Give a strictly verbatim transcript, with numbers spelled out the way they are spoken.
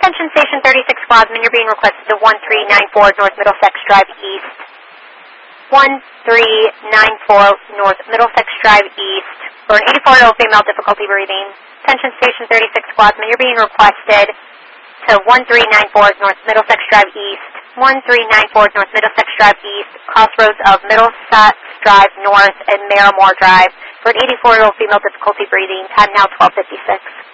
Attention Station thirty-six Squadron, you're being requested to one three nine four North Middlesex Drive East. one three nine four North Middlesex Drive East for an eighty-four-year-old female, difficulty breathing. Attention Station thirty-six Squadron, you're being requested to one three nine four North Middlesex Drive East. one three nine four North Middlesex Drive East, crossroads of Middlesex Drive North and Marimore Drive for an eighty-four-year-old female, difficulty breathing. Time now twelve fifty-six.